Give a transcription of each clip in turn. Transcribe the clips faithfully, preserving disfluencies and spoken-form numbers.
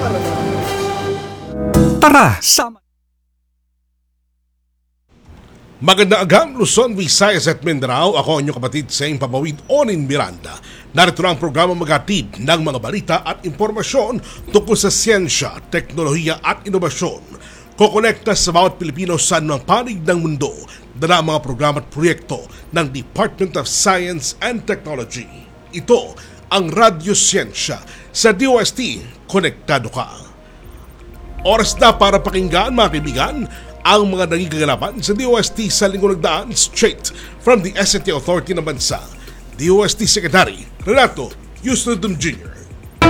Tara, sama! Magandang agam, Luzon, Visayas at Mindanao. Ako ang inyong kapatid sa Impapawid, Onin Miranda. Narito na ang programa maghatid ng mga balita at impormasyon tungkol sa siyensya, teknolohiya at inobasyon. Kokonekta sa bawat Pilipino sa anumang panig ng mundo. Dala ang mga programa at proyekto ng Department of Science and Technology. Ito ang Radyo Siyensya sa D O S T. Konektado ka. Oras na para pakinggan, mga kaibigan, ang mga naging kaganapan sa D O S T sa linggo nagdaan straight from the S and T Authority ng bansa. D O S T Secretary Renato Yusnudum Junior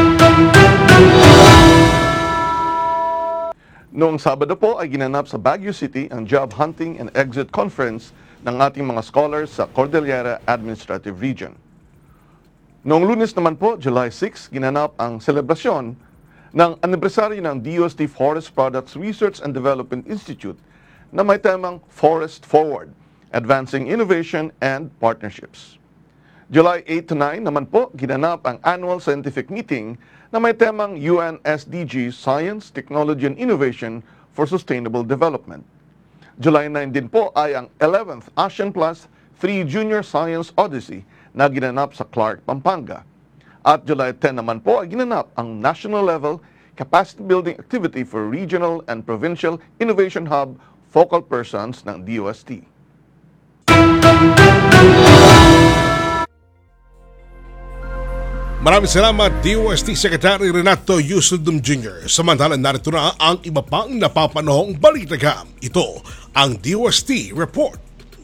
Noong Sabado po ay ginanap sa Baguio City ang Job Hunting and Exit Conference ng ating mga scholars sa Cordillera Administrative Region. Noong Lunes naman po, July sixth, ginanap ang selebrasyon ng anibersaryo ng D O S T Forest Products Research and Development Institute na may temang Forest Forward, Advancing Innovation and Partnerships. July eighth to nine naman po, ginanap ang Annual Scientific Meeting na may temang U N S D G Science, Technology and Innovation for Sustainable Development. July nine din po ay ang eleventh ASEAN Plus three Junior Science Odyssey na ginanap sa Clark, Pampanga. At July tenth naman po ay ginanap ang National Level Capacity Building Activity for Regional and Provincial Innovation Hub Focal Persons ng D O S T. Maraming salamat, D O S T Secretary Renato Yusnudum Junior Samantalang narito na ang iba pang napapanahong balitagam. Ito ang D O S T Report.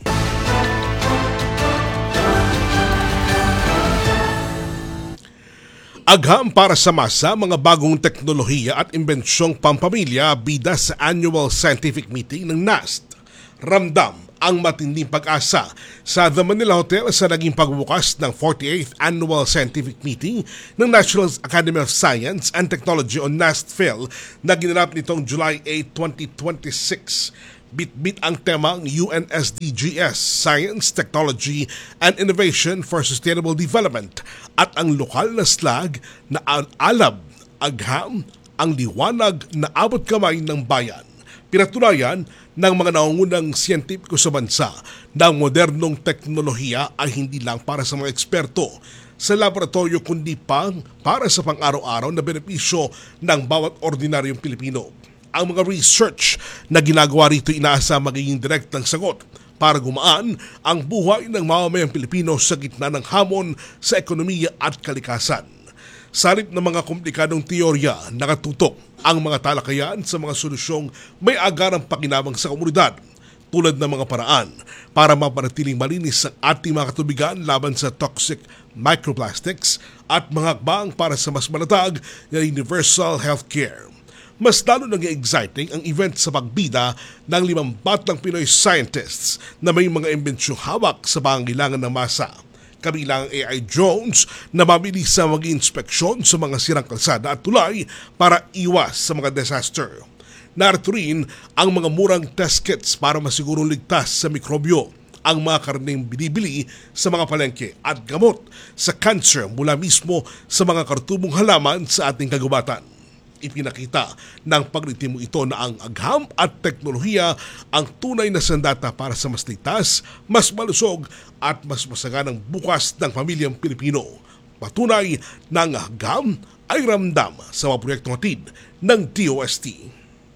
Agham para sa masa mga bagong teknolohiya at imbensyong pampamilya bida sa Annual Scientific Meeting ng N A S T. Ramdam ang matinding pag-asa sa The Manila Hotel sa naging pagbubukas ng forty-eighth Annual Scientific Meeting ng National Academy of Science and Technology o NASTPhil na ginanap nitong July eighth, twenty twenty-six. Bit-bit ang temang U N S D G S, Science, Technology, and Innovation for Sustainable Development at ang lokal na slag na alab, agham, ang liwanag na abot kamay ng bayan. Pinatunayan ng mga naungunang siyentipiko sa bansa na ang modernong teknolohiya ay hindi lang para sa mga eksperto sa laboratorio kundi pang para sa pang-araw-araw na benepisyo ng bawat ordinaryong Pilipino. Ang mga research na ginagawa rito inaasa magiging direktang sagot para gumaan ang buhay ng mamamayang Pilipino sa gitna ng hamon sa ekonomiya at kalikasan. Sa halip ng mga komplikadong teorya, nakatutok ang mga talakayan sa mga solusyong may agarang pakinabang sa komunidad, tulad ng mga paraan para mapanatiling malinis ang ating mga katubigan laban sa toxic microplastics at mga hakbang para sa mas malatag na universal healthcare. Mas lalo nang exciting ang event sa pagbida ng limang batang Pinoy scientists na may mga imbensyong hawak sa pangangailangan ng masa. Kabilang A I drones na mabilis sa mag-inspeksyon sa mga sirang kalsada at tulay para iwas sa mga disaster. Narito rin ang mga murang test kits para masigurong ligtas sa mikrobyo, ang mga karneng binibili sa mga palengke at gamot sa cancer mula mismo sa mga kartubong halaman sa ating kagubatan. Ipinakita ng pagritimo ito na ang agham at teknolohiya ang tunay na sandata para sa mas ligtas, mas malusog at mas masaganang bukas ng pamilyang Pilipino. Patunay na ang agham ay ramdam sa mga proyektong hatid ng D O S T.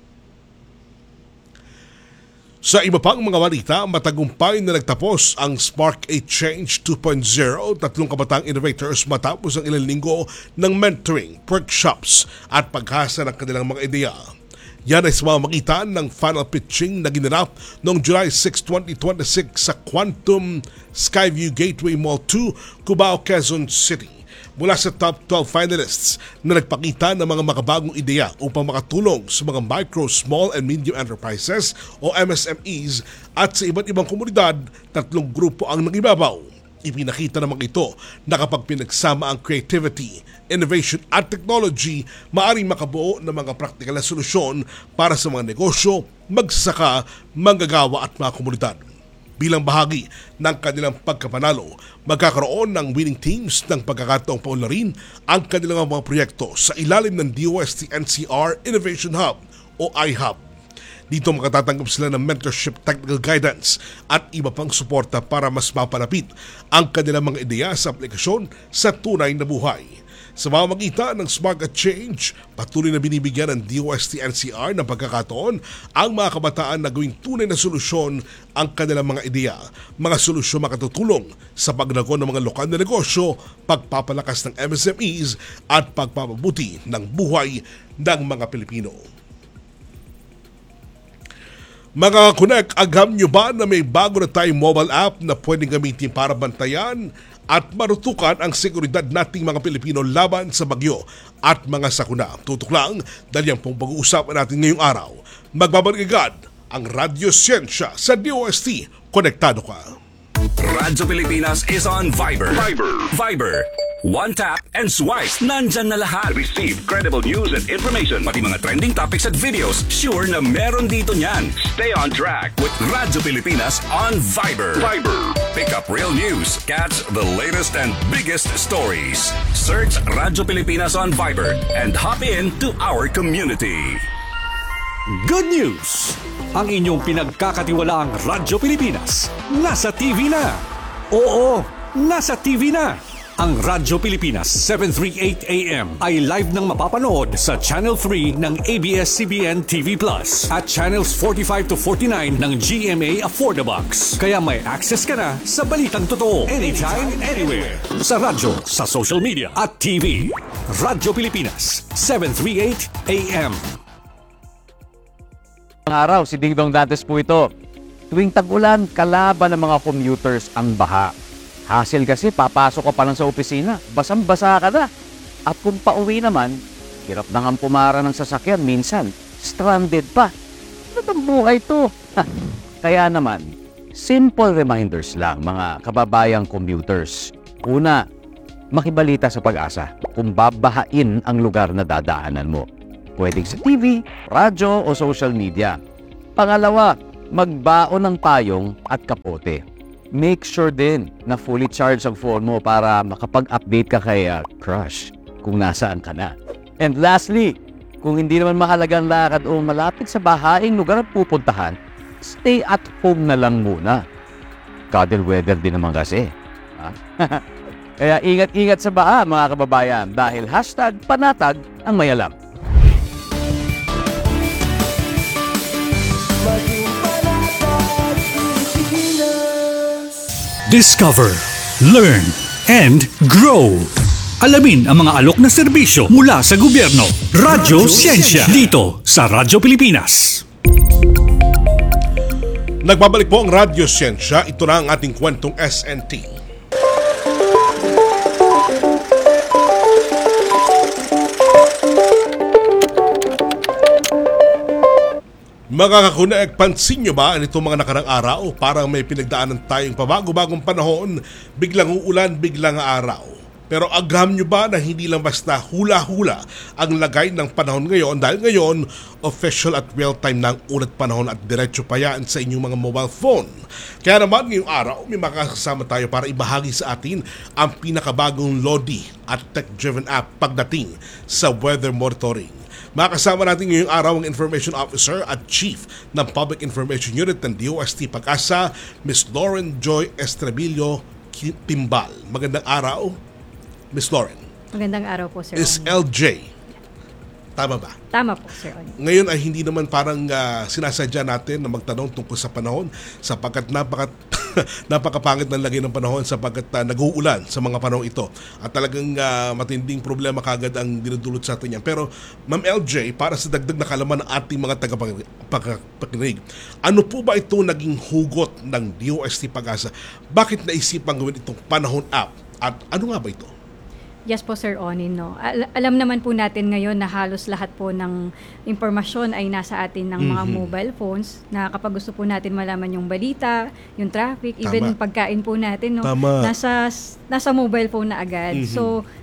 Sa iba pang mga balita, matagumpay na nagtapos ang Spark Exchange two point oh, tatlong kabatang innovators matapos ang ilang linggo ng mentoring, workshops at paghasa ng kanilang mga ideya. Yan ay sa pamamagitan ng final pitching na ginanap noong July sixth, twenty twenty-six sa Quantum Skyview Gateway Mall two, Cubao, Quezon City. Mula sa top twelve finalists na nagpakita ng mga makabagong ideya upang makatulong sa mga micro, small and medium enterprises o M S M Es at sa iba't ibang komunidad, tatlong grupo ang nangibabaw. Ipinakita naman ito na kapag pinagsama ang creativity, innovation at technology, maaaring makabuo ng mga praktikal na solusyon para sa mga negosyo, magsasaka, manggagawa at mga komunidad. Bilang bahagi ng kanilang pagkapanalo, magkakaroon ng winning teams ng pagkakataong paunlarin ang kanilang mga proyekto sa ilalim ng D O S T N C R Innovation Hub o I HUB. Dito makatatanggap sila ng mentorship, technical guidance at iba pang suporta para mas mapalapit ang kanilang mga ideya sa aplikasyon sa tunay na buhay. Sa pamamagitan ng Smart at Change, patuloy na binibigyan ng D O S T N C R ng pagkakataon ang mga kabataan na gawing tunay na solusyon ang kanilang mga ideya. Mga solusyon makatutulong sa paglago ng mga lokal na negosyo, pagpapalakas ng M S M Es at pagpapabuti ng buhay ng mga Pilipino. Mga Connect, agam nyo ba na may bago na tayong mobile app na pwedeng gamitin para bantayan at marutukan ang seguridad nating mga Pilipino laban sa bagyo at mga sakuna? Tutok lang dahil yan pong pag-uusapan natin ngayong araw. Magbabalik agad ang Radyo Siyensya sa D O S T. Konektado ka. Radyo Pilipinas is on Viber. Viber. Viber. One tap and swipe. Nandyan na lahat. Receive credible news and information. Pati mga trending topics at videos. Sure na meron dito niyan. Stay on track with Radyo Pilipinas on Viber. Viber. Pick up real news. Catch the latest and biggest stories. Search Radyo Pilipinas on Viber and hop in to our community. Good news! Ang inyong pinagkakatiwalaang Radyo Pilipinas nasa T V na. Oo, nasa T V na. Ang Radyo Pilipinas seven thirty-eight A M ay live nang mapapanood sa Channel three ng A B S C B N T V Plus at Channels forty-five to forty-nine ng G M A Affordabox. Kaya may access ka na sa balitang totoo anytime, anywhere. Sa radyo, sa social media at T V. Radyo Pilipinas seven thirty-eight A M. Araw, si Ding Dong Dantes po ito. Tuwing tag-ulan, kalaban ng mga commuters ang baha. Hassle kasi, papasok ka pa lang sa opisina, basang-basa ka na. At kung pauwi naman, hirap na nga pumara ng sasakyan, minsan, stranded pa. Ano bang buhay to? Kaya naman, simple reminders lang mga kababayang commuters. Una, makibalita sa Pag-asa kung babahain ang lugar na dadaanan mo. Pwedeng sa T V, radyo o social media. Pangalawa, magbaon ng payong at kapote. Make sure din na fully charged ang phone mo para makapag-update ka kay uh, crush kung nasaan ka na. And lastly, kung hindi naman mahalagang lakad o malapit sa bahaing lugar at pupuntahan, stay at home na lang muna. Cuddle weather din naman kasi. Ha? Kaya ingat-ingat sa baha mga kababayan dahil hashtag panatag ang mayalam. Discover, learn, and grow. Alamin ang mga alok na serbisyo mula sa gobyerno. Radyo Siyensya dito sa Radyo Pilipinas. Nagbabalik po ang Radyo Siyensya. Ito na ang ating kwentong S N T. Mga kakunaek, pansin nyo ba nitong mga nakarang araw? Parang may pinagdaanan tayong pabago-bagong panahon, biglang uulan, biglang araw. Pero agam nyo ba na hindi lang basta hula-hula ang lagay ng panahon ngayon dahil ngayon, official at real-time na ang unat panahon at diretso pa yan sa inyong mga mobile phone. Kaya naman ngayong araw, may makakasama tayo para ibahagi sa atin ang pinakabagong Lodi at tech-driven app pagdating sa weather monitoring. Makasama natin ngayong araw ang Information Officer at Chief ng Public Information Unit ng D O S T Pag-asa, Miz Lauren Joy Estrebillo Timbal. Magandang araw, Miz Lauren. Magandang araw po, Sir Is Oni. L J. Tama ba? Tama po, Sir Oni. Ngayon ay hindi naman parang uh, sinasadya natin na magtanong tungkol sa panahon sapagkat napaka napakapangit ng lagay ng panahon sapagkat uh, nag-uulan sa mga panahon ito at talagang uh, matinding problema kagad ang dinudulot sa atin yan. Pero Ma'am L J, para sa dagdag na kalaman ng ating mga tagapakinig, ano po ba ito naging hugot ng D O S T Pag-asa? Bakit naisipan gawin itong panahon app at ano nga ba ito? Yes po, Sir Oni. No? Al- alam naman po natin ngayon na halos lahat po ng impormasyon ay nasa atin ng mga Mhm. mobile phones na kapag gusto po natin malaman yung balita, yung traffic, Tama. even yung pagkain po natin, no? Tama. nasa nasa mobile phone na agad. Mhm. So,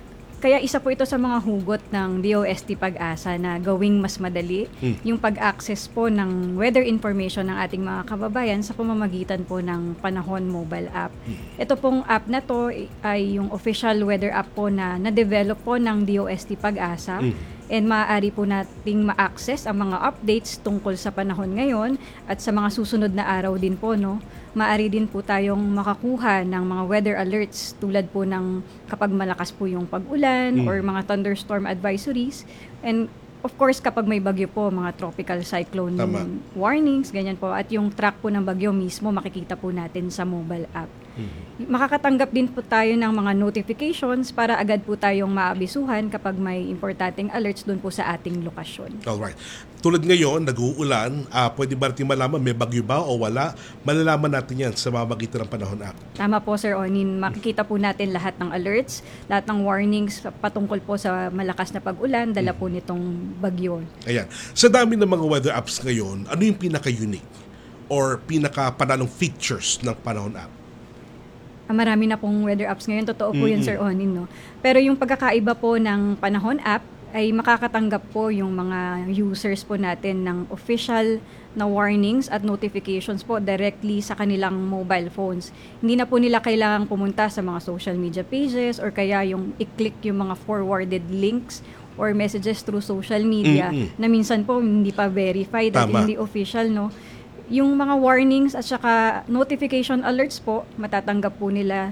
kaya isa po ito sa mga hugot ng D O S T Pag-asa na gawing mas madali Hmm. yung pag-access po ng weather information ng ating mga kababayan sa pamamagitan po ng Panahon mobile app. Ito pong app na to ay yung official weather app po na na-develop po ng D O S T Pag-asa. Hmm. And maaari po nating ma-access ang mga updates tungkol sa panahon ngayon at sa mga susunod na araw din po, no. Maaari din po tayong makakuha ng mga weather alerts tulad po ng kapag malakas po yung pag-ulan Mm. or mga thunderstorm advisories. And of course, kapag may bagyo po, mga tropical cyclone Tama. warnings, ganyan po. At yung track po ng bagyo mismo, makikita po natin sa mobile app. Makakatanggap din po tayo ng mga notifications para agad po tayong maabisuhan kapag may importanteng alerts doon po sa ating lokasyon. Alright. Tulad ngayon, nag-uulan, ah, pwede ba natin malaman may bagyo ba o wala? Malalaman natin yan sa mamagitan ng Panahon app. Tama po, Sir Onin. Makikita po natin lahat ng alerts, lahat ng warnings patungkol po sa malakas na pag-ulan, dala po nitong bagyo. Ayan. Sa dami ng mga weather apps ngayon, ano yung pinaka-unique or pinaka-panalong features ng Panahon app? Ah, marami na pong weather apps ngayon. Totoo po yun, Sir Onin, no? Pero yung pagkakaiba po ng Panahon app ay makakatanggap po yung mga users po natin ng official na warnings at notifications po directly sa kanilang mobile phones. Hindi na po nila kailangang pumunta sa mga social media pages or kaya yung i-click yung mga forwarded links or messages through social media Mm-mm. na minsan po hindi pa verified at Tama. hindi official, no? Yung mga warnings at saka notification alerts po, matatanggap po nila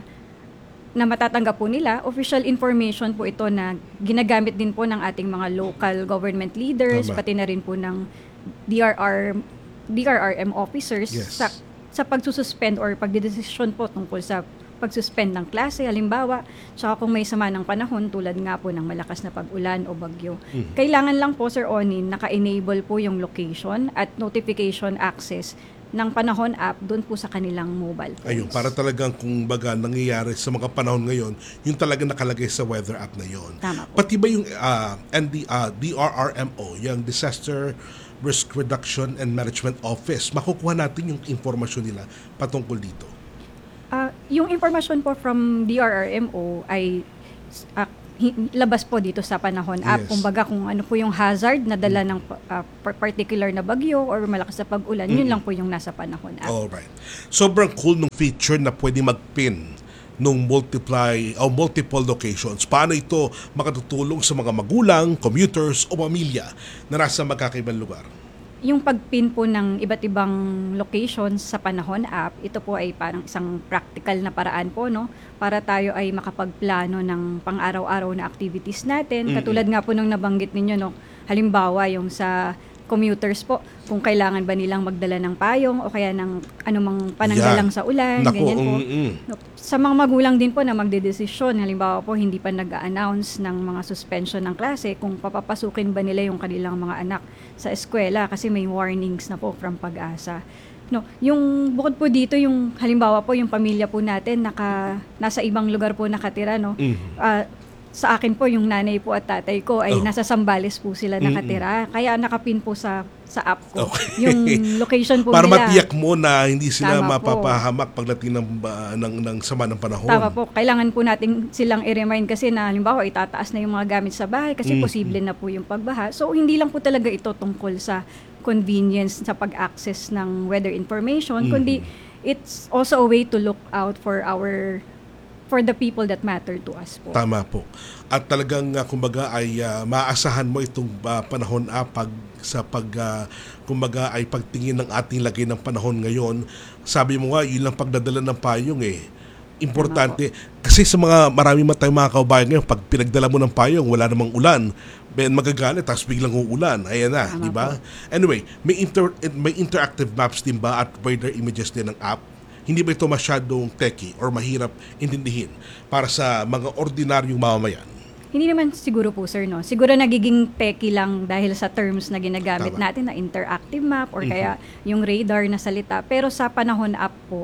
na matatanggap po nila, official information po ito na ginagamit din po ng ating mga local government leaders, Tama. pati na rin po ng D R R D R R M officers Yes. sa sa pagsususpend or pagdedesisyon po tungkol sa pagsuspend ng klase, halimbawa, tsaka kung may sama ng panahon tulad nga po ng malakas na pag-ulan o bagyo. Mhm. Kailangan lang po, Sir Onin, naka-enable po yung location at notification access ng Panahon app doon po sa kanilang mobile phones. Ayun, para talagang kung baga nangyayari sa mga panahon ngayon, yung talaga nakalagay sa weather app na yon. Tama po. Pati ba yung ah, N D, ah, D R R M O, yung Disaster Risk Reduction and Management Office, makukuha natin yung informasyon nila patungkol dito. Ah, yung information po from D R R M O ay ah, hi- labas po dito sa Panahon app. Yes. Kumbaga kung ano po yung hazard na dala ng ah, par- particular na bagyo or malakas na pag-ulan, yun lang po yung nasa Panahon app. Alright. Sobrang cool nung feature na pwede mag-pin nung multiply o multiple locations. Paano ito makatutulong sa mga magulang, commuters o pamilya na nasa magkakaibang lugar? Yung pag-pin po ng iba't ibang locations sa Panahon app, ito po ay parang isang practical na paraan po, no? Para tayo ay makapagplano ng pang-araw-araw na activities natin. Katulad nga po nung nabanggit ninyo, no? Halimbawa, yung sa commuters po, kung kailangan ba nilang magdala ng payong o kaya ng anumang pananggalang Yan. sa ulan, Naku, ganyan po. mm-mm. No, sa mga magulang din po na magdedesisyon, halimbawa po hindi pa nag-a-announce ng mga suspension ng klase kung papapasukin ba nila yung kanilang mga anak sa eskwela kasi may warnings na po from Pag-asa. No, yung bukod po dito yung halimbawa po yung pamilya po natin naka nasa ibang lugar po nakatira, no. Mhm. Ah, sa akin po yung nanay po at tatay ko ay Oh. nasa Sambales po sila nakatira. Kaya nakapin po sa sa app ko Okay. yung location po Para nila. matiyak mo na hindi sila Tama po. mapapahamak pagdating ng, ba- ng, ng sama ng panahon. Tama po. Kailangan po natin silang i-remind kasi na halimbawa itataas na yung mga gamit sa bahay kasi Mm. posible na po yung pagbaha. So hindi lang po talaga ito tungkol sa convenience sa pag-access ng weather information, Mm. kundi it's also a way to look out for our for the people that matter to us po. Tama po. At talagang uh, kumbaga ay uh, maaasahan mo itong uh, panahon ah, pag sa pag uh, kumbaga ay pagtingin ng ating lagay ng panahon ngayon. Sabi mo nga, yun lang pagdadala ng payong eh. Importante. Kasi sa mga marami man tayong mga kaubayan ngayon, pag pinagdala mo ng payong, wala namang ulan, ben magagalit, tapos biglang uulan. Ayan na, Tama di ba? Anyway, may, inter- may interactive maps din ba at weather images din ng app? Hindi ba ito masyadong techy or mahirap intindihin para sa mga ordinaryong mamamayan? Hindi naman siguro po, sir, no? Siguro nagiging techy lang dahil sa terms na ginagamit Tama. natin na interactive map or kaya yung radar na salita. Pero sa Panahon app po,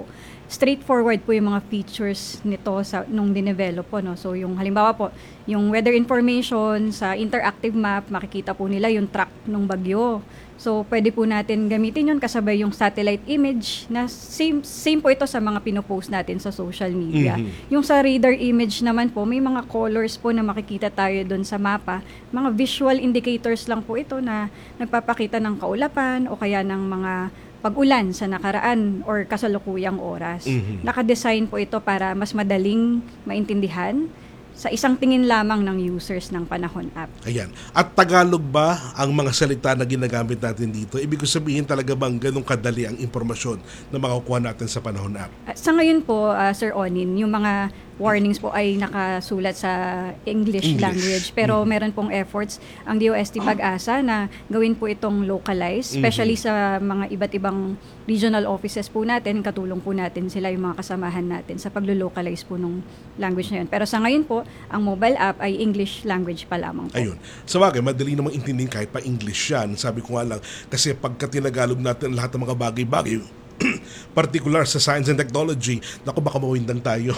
straightforward po yung mga features nito sa nung dinevelop po, no. So yung halimbawa po, yung weather information sa interactive map, makikita po nila yung track ng bagyo. So pwede po natin gamitin yun kasabay yung satellite image na same same po ito sa mga pinopost natin sa social media. Mhm. Yung sa radar image naman po, may mga colors po na makikita tayo doon sa mapa. Mga visual indicators lang po ito na nagpapakita ng kaulapan o kaya ng mga pag-ulan sa nakaraan or kasalukuyang oras. Mhm. Naka-design po ito para mas madaling maintindihan sa isang tingin lamang ng users ng Panahon app. Ayan. At Tagalog ba ang mga salita na ginagamit natin dito? Ibig sabihin talaga bang ganun kadali ang impormasyon na makukuha natin sa Panahon app? At sa ngayon po, uh, Sir Onin, yung mga warnings po ay nakasulat sa English, English. language. Pero meron pong efforts ang D O S T Pag-asa na gawin po itong localized, especially sa mga iba't ibang regional offices po natin. Katulong po natin sila, yung mga kasamahan natin sa paglo-localize po ng language na yun. Pero sa ngayon po, ang mobile app ay English language pa lamang po. Ayun. Sa bagay, madali namang intindihin kahit pa English yan. Sabi ko nga lang, kasi pagka tinagalog natin lahat ng mga bagay-bagay, particular sa science and technology, naku baka mawindang tayo.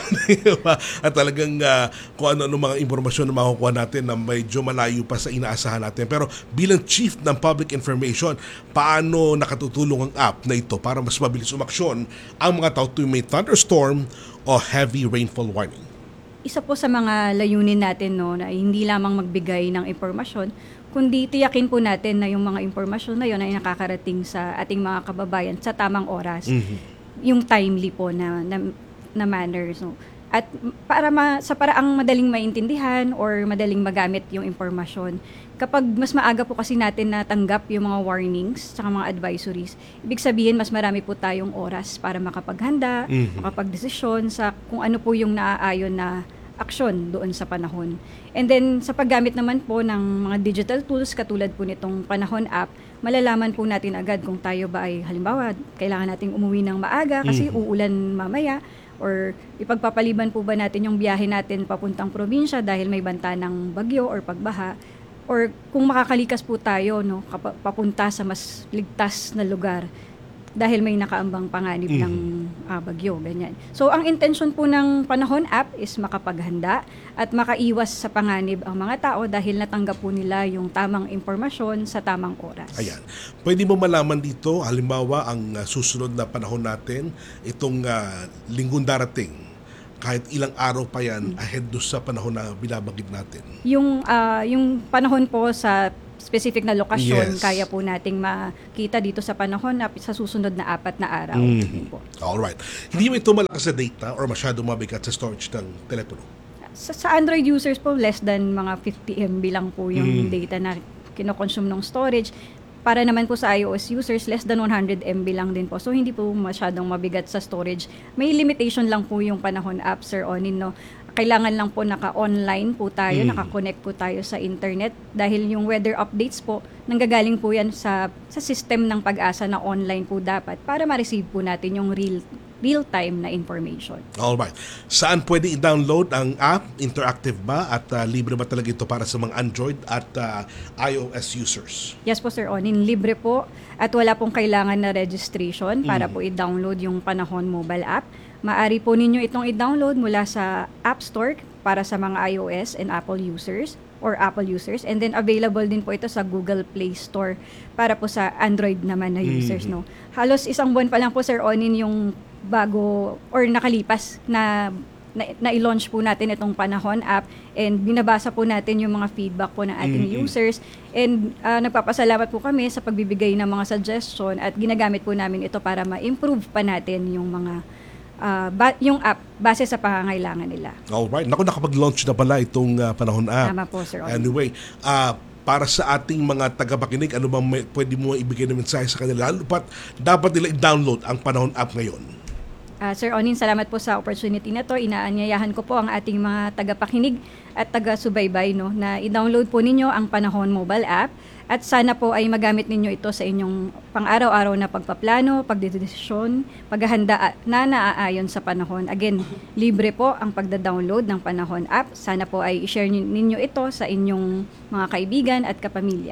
At talagang uh, kung ano-ano mga impormasyon na makukuha natin na medyo malayo pa sa inaasahan natin. Pero bilang Chief ng Public Information, paano nakatutulong ang app na ito para mas mabilis umaksyon ang mga tao tuwing may thunderstorm o heavy rainfall warning? Isa po sa mga layunin natin, no, na hindi lamang magbigay ng impormasyon, kundi tiyakin po natin na yung mga impormasyon na yun ay nakakarating sa ating mga kababayan sa tamang oras. Mhm. Yung timely po na, na, na manner. So, at para ma, sa paraang madaling maintindihan or madaling magamit yung impormasyon, kapag mas maaga po kasi natin natanggap yung mga warnings at mga advisories, ibig sabihin mas marami po tayong oras para makapaghanda, Mhm. makapagdesisyon sa kung ano po yung naaayon na aksyon doon sa panahon. And then sa paggamit naman po ng mga digital tools katulad po nitong Panahon app, malalaman po natin agad kung tayo ba ay halimbawa kailangan nating umuwi ng maaga kasi Mhm. uulan mamaya, or ipagpapaliban po ba natin yung biyahe natin papuntang probinsya dahil may banta ng bagyo or pagbaha, or kung makakalikas po tayo, no, kapa- papunta sa mas ligtas na lugar dahil may nakaambang panganib Mhm. ng ah, bagyo, ganyan. So, ang intention po ng Panahon app is makapaghanda at makaiwas sa panganib ang mga tao dahil natanggap po nila yung tamang impormasyon sa tamang oras. Ayan. Pwede mo malaman dito, halimbawa, ang uh, susunod na panahon natin, itong uh, linggong darating, kahit ilang araw pa yan, ahead do sa panahon na binabanggit natin. Yung, ah, yung panahon po sa specific na lokasyon, Yes. kaya po nating makita dito sa Panahon app sa susunod na apat na araw. Mhm. Po. Alright. Hindi mo ito malakas sa data or masyadong mabigat sa storage ng telepono? Sa, sa Android users po, less than mga fifty megabytes lang po yung Mm. data na kinokonsume ng storage. Para naman po sa iOS users, less than one hundred megabytes lang din po. So, hindi po masyadong mabigat sa storage. May limitation lang po yung Panahon app, Sir Onin, no? Kailangan lang po naka-online po tayo, Mm. naka-connect po tayo sa internet dahil yung weather updates po, nanggagaling po yan sa, sa system ng Pag-asa na online po dapat para ma-receive po natin yung real real-time na information. Alright. Saan pwede i-download ang app? Interactive ba? At uh, libre ba talaga ito para sa mga Android at uh, iOS users? Yes po, Sir Onin. Libre po at wala pong kailangan na registration para Mm. po i-download yung Panahon mobile app. Maari po ninyo itong i-download mula sa App Store para sa mga iOS and Apple users or Apple users, and then available din po ito sa Google Play Store para po sa Android naman na users. Mhm. No, halos isang buwan pa lang po, Sir Onin, yung bago or nakalipas na na, na-launch po natin itong Panahon app, and binabasa po natin yung mga feedback po ng ating Mhm. users, and ah, nagpapasalamat po kami sa pagbibigay ng mga suggestion at ginagamit po namin ito para ma-improve pa natin yung mga ah, ba- yung app base sa pangangailangan nila. Alright. Naku, nakapag-launch na pala itong uh, Panahon app. Tama po, Sir Onin. Anyway, ah para sa ating mga tagapakinig, ano bang may, pwede mo ibigay na mensahe sa kanila? Lalo pat dapat nila i-download ang Panahon app ngayon. Ah, Sir Onin, salamat po sa opportunity na to. Inaanyayahan ko po ang ating mga tagapakinig at taga-subaybay, no, na i-download po ninyo ang Panahon mobile app at sana po ay magamit ninyo ito sa inyong pang-araw-araw na pagpaplano, pagdedesisyon, paghahanda na naaayon sa panahon. Again, libre po ang pagda-download ng Panahon app. Sana po ay i-share ninyo ito sa inyong mga kaibigan at kapamilya.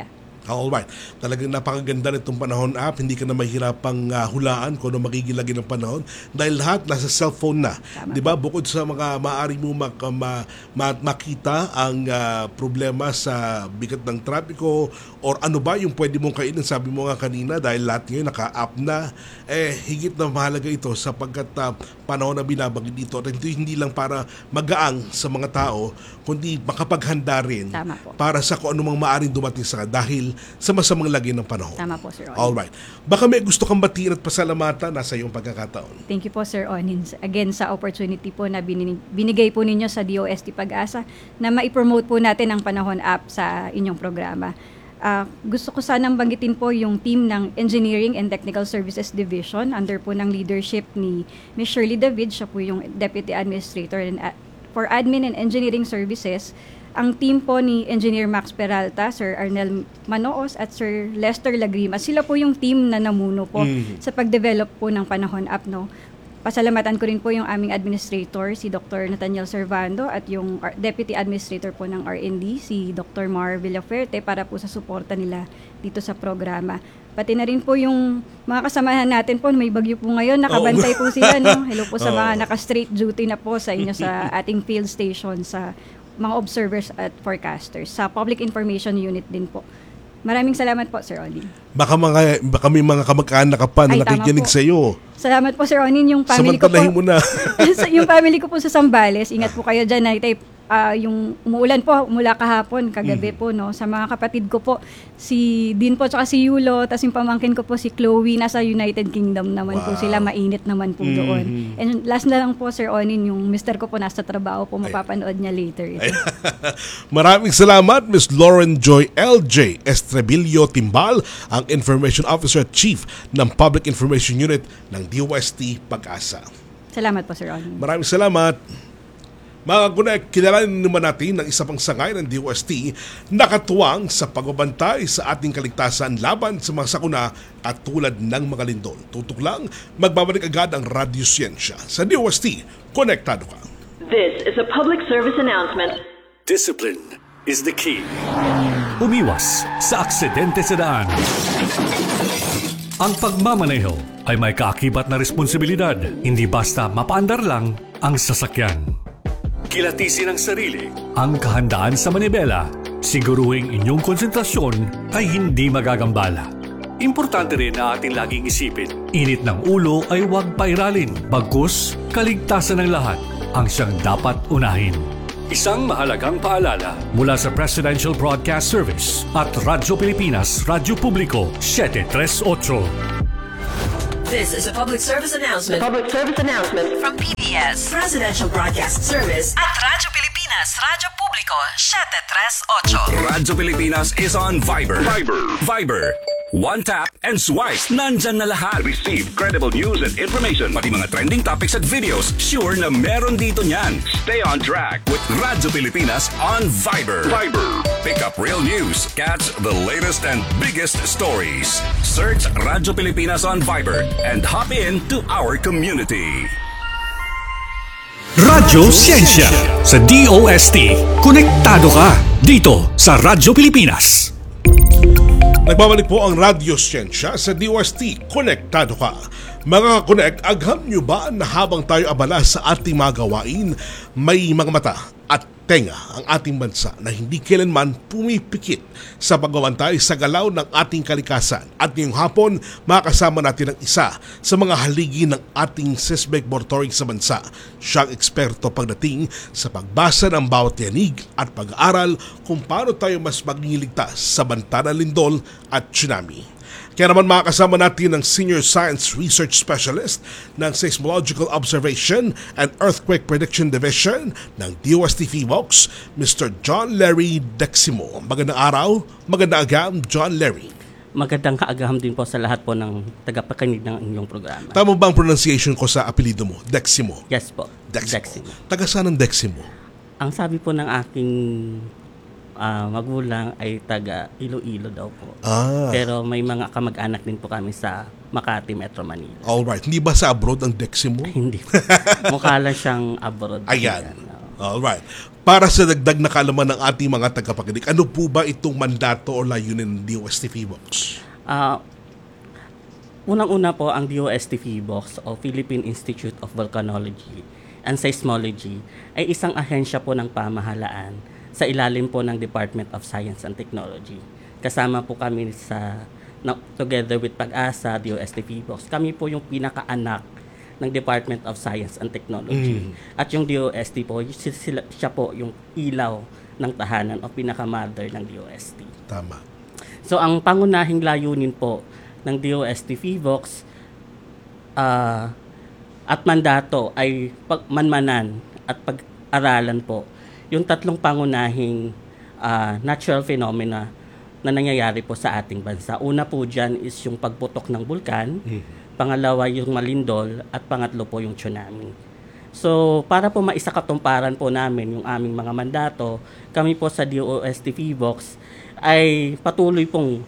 Alright. Talagang napakaganda nitong panahon app. Hindi ka na mahirapang uh, hulaan kung ano magiging lagi ng panahon dahil lahat nasa cellphone na. Tama. 'Di ba? Bukod sa mga maaari mo mak- ma- ma- makita ang uh, problema sa bigat ng trapiko or ano ba yung pwede mong kainin, sabi mo nga kanina, dahil lahat ngayon naka-app na, eh higit na mahalaga ito sapagkat uh, panahon na binabanggit dito at hindi, hindi lang para magaang sa mga tao kundi makapaghanda rin Tama po. para sa kung anumang maaaring dumating sa dahil sa masamang lagi ng panahon. Tama po, Sir Onin. Alright. Baka may gusto kang batiin at pasalamatan, nasa iyong pagkakataon. Thank you po, Sir Onin. Again, sa opportunity po na binig- binigay po ninyo sa D O S T Pag-asa na maipromote po natin ang Panahon App sa inyong programa. Uh, gusto ko sanang banggitin po yung team ng Engineering and Technical Services Division under po ng leadership ni Miz Shirley David. Siya po yung Deputy Administrator and, uh, for Admin and Engineering Services. Ang team po ni Engineer Max Peralta, Sir Arnel Manoos at Sir Lester Lagrima, sila po yung team na namuno po Mhm. sa pag-develop po ng Panahon App, no? Pasalamatan ko rin po yung aming administrator, si Doctor Nathaniel Servando, at yung R- Deputy Administrator po ng R and D, si Doctor Mar Villafuerte, para po sa suporta nila dito sa programa. Pati na rin po yung mga kasamahan natin po, may bagyo po ngayon, nakabantay po sila, no? Hello po sa mga Oo. naka-straight duty na po sa inyo sa ating field station, sa mga observers at forecasters, sa Public Information Unit din po. Maraming salamat po, Sir Onin. Baka, mga, baka may mga kamag-anak ka pa na Ay, tama nakikinig po. sa iyo. Salamat po, Sir Onin. Yung family ko po, Samantalahin mo na. sa- yung family ko po sa Zambales, ingat po kayo dyan. Ay, ah, yung umuulan po, umula kahapon, kagabi po, no? Sa mga kapatid ko po, si Dean po, tsaka si Yulo, tapos yung pamangkin ko po, si Chloe, nasa United Kingdom naman po Wow. sila, mainit naman po doon. Mhm. And last na lang po, Sir Onin, yung mister ko po nasa trabaho po, mapapanood niya later. Ito. Maraming salamat, Miss Lauren Joy L J Estrebillo Timbal, ang Information Officer at Chief ng Public Information Unit ng D O S T Pag-asa. Salamat po, Sir Onin. Maraming salamat. Mga Connect, kilalanin naman natin ng isa pang sangay ng D O S T nakatuwang sa pagbabantay sa ating kaligtasan laban sa mga sakuna at tulad ng mga lindol. Tutok lang, magbabalik agad ang Radyo Siyensya. Sa D O S T, konektado ka. This is a public service announcement. Discipline is the key. Umiwas sa aksidente sa daan. Ang pagmamaneho ay may kaakibat na responsibilidad. Hindi basta mapaandar lang ang sasakyan. Kilatisin ang sarili, ang kahandaan sa manibela. Siguruhing inyong konsentrasyon ay hindi magagambala. Importante rin na ating laging isipin, init ng ulo ay huwag pairalin. Bagkus, kaligtasan ng lahat ang siyang dapat unahin. Isang mahalagang paalala mula sa Presidential Broadcast Service at Radyo Pilipinas, Radyo Publiko, seven three eight. This is a public service announcement Public service announcement. from P B S Presidential Broadcast Service at Radyo Pilipinas, Radyo Publiko, seven three eight. Radyo Pilipinas is on Viber. Viber. Viber. One tap and swipe. Nandyan na lahat. Receive credible news and information. Pati mga trending topics at videos. Sure na meron dito niyan. Stay on track with Radyo Pilipinas on Viber. Viber. Pick up real news. Catch the latest and biggest stories. Search Radyo Pilipinas on Viber and hop in to our community. Radyo Siyensya sa D O S T. Konektado ka dito sa Radyo Pilipinas. Nagbabalik po ang Radyo Siyensya sa D O S T. Konektado ka. Mga Connect, agham nyo ba na habang tayo abala sa ating mga gawain, may mga mata at tenga ang ating bansa na hindi kailanman pumipikit sa pagbabantay sa galaw ng ating kalikasan. At ngayong hapon, makakasama natin ang isa sa mga haligi ng ating seismic monitoring sa bansa. Siyang eksperto pagdating sa pagbasa ng bawat yanig at pag-aaral kung paano tayo mas maging ligtas sa banta ng lindol at tsunami. Kaya naman makakasama natin ang Senior Science Research Specialist ng Seismological Observation and Earthquake Prediction Division ng D O S T PHIVOLCS, Mister John Larry Deximo. Magandang araw, magandang agam, John Larry. Magandang kaagaham din po sa lahat po ng tagapakinig ng inyong programa. Tama ba ang pronunciation ko sa apelido mo? Deximo. Yes po. Deximo. Deximo. Taga saan ang Deximo? Ang sabi po ng aking ah, magulang ay taga Iloilo daw po. Ah, Pero may mga kamag-anak din po kami sa Makati, Metro Manila. alright. Hindi ba sa abroad ang Deximo? Hindi po. Mukha lang siyang abroad. Ayan. Ano. Alright. Para sa dagdag na kaalaman ng ating mga tagapakinig, ano po ba itong mandato o layunin ng D O S T PHIVOLCS? Ah, unang-una po ang D O S T PHIVOLCS o Philippine Institute of Volcanology and Seismology ay isang ahensya po ng pamahalaan sa ilalim po ng Department of Science and Technology. Kasama po kami sa na, together with Pag-asa, D O S T PHIVOLCS. Kami po yung pinakaanak ng Department of Science and Technology. Mm. At yung D O S T po, sila, siya po yung ilaw ng tahanan o pinaka-mother ng D O S T. Tama. So ang pangunahing layunin po ng D O S T PHIVOLCS uh, at mandato ay pagmanmanan at pag-aralan po yung tatlong pangunahing uh, natural phenomena na nangyayari po sa ating bansa. Una po dyan is yung pagputok ng bulkan, mm-hmm. pangalawa yung malindol, at pangatlo po yung tsunami. So, para po maisakatumparan po namin yung aming mga mandato, kami po sa D O S T PHIVOLCS ay patuloy pong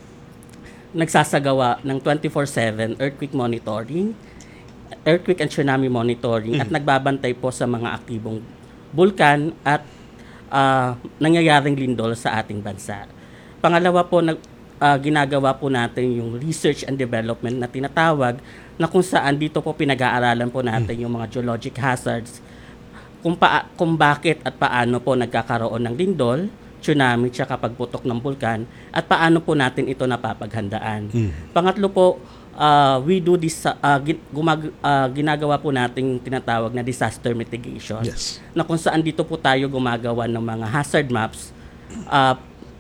nagsasagawa ng twenty-four seven earthquake monitoring, earthquake and tsunami monitoring, mm-hmm. at nagbabantay po sa mga aktibong bulkan at uh, nangyayaring lindol sa ating bansa. Pangalawa po, nag, uh, ginagawa po natin yung research and development na tinatawag, na kung saan dito po pinag-aaralan po natin yung mga geologic hazards, kung, pa, kung bakit at paano po nagkakaroon ng lindol, tsunami, tsaka pagputok ng bulkan, at paano po natin ito napapaghandaan. Mm. Pangatlo po, uh, we do this, uh, gumag, uh, ginagawa po natin tinatawag na disaster mitigation. Yes. Na kung saan dito po tayo gumagawa ng mga hazard maps, uh,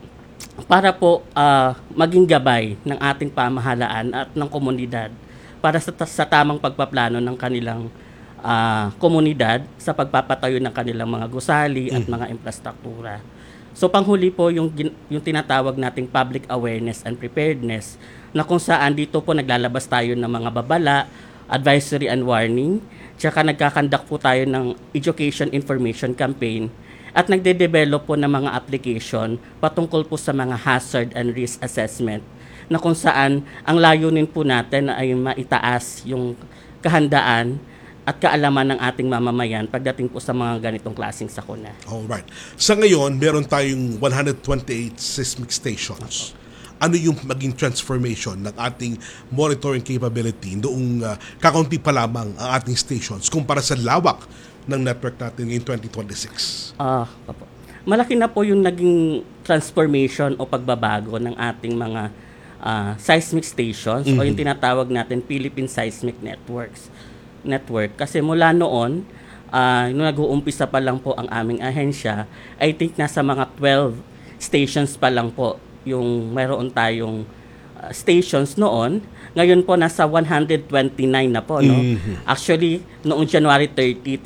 para po uh, maging gabay ng ating pamahalaan at ng komunidad para sa, sa tamang pagpaplano ng kanilang uh, komunidad sa pagpapatayo ng kanilang mga gusali at mga infrastruktura. So panghuli po yung, yung tinatawag nating public awareness and preparedness, na kung saan dito po naglalabas tayo ng mga babala, advisory and warning, tsaka nagkakandak po tayo ng education information campaign, at nagde-develop po ng mga application patungkol po sa mga hazard and risk assessment, na kung saan ang layunin po natin ay maitaas yung kahandaan at kaalaman ng ating mamamayan pagdating po sa mga ganitong klaseng sakuna. Alright. Sa ngayon, meron tayong one hundred twenty-eight seismic stations. Ano yung maging transformation ng ating monitoring capability noong uh, kakaunti pa lamang ang ating stations kumpara sa lawak ng network natin ngayong twenty twenty-six? Ah, uh, malaki na po yung naging transformation o pagbabago ng ating mga uh, seismic stations, mm-hmm. o yung tinatawag natin Philippine Seismic Networks network. Kasi mula noon, uh, nung nag-uumpisa pa lang po ang aming ahensya, I think nasa mga twelve stations pa lang po yung mayroon tayong uh, stations noon. Ngayon po nasa one hundred twenty-nine na po, no? Mm-hmm. Actually, noong January thirtieth,